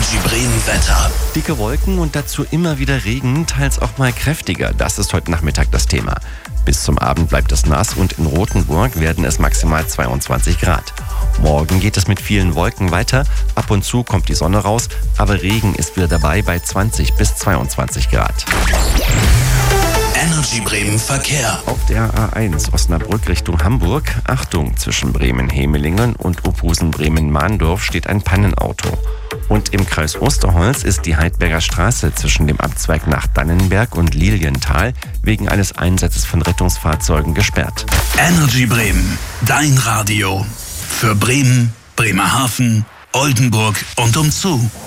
Energy Bremen Wetter. Dicke Wolken und dazu immer wieder Regen, teils auch mal kräftiger. Das ist heute Nachmittag das Thema. Bis zum Abend bleibt es nass und in Rothenburg werden es maximal 22 Grad. Morgen geht es mit vielen Wolken weiter. Ab und zu kommt die Sonne raus, aber Regen ist wieder dabei bei 20 bis 22 Grad. Energy Bremen Verkehr. Auf der A1 Osnabrück Richtung Hamburg. Achtung, zwischen Bremen-Hemelingen und Opusen-Bremen-Mahndorf steht ein Pannenauto. Und im Kreis Osterholz ist die Heidberger Straße zwischen dem Abzweig nach Dannenberg und Lilienthal wegen eines Einsatzes von Rettungsfahrzeugen gesperrt. Energy Bremen, dein Radio. Für Bremen, Bremerhaven, Oldenburg und umzu.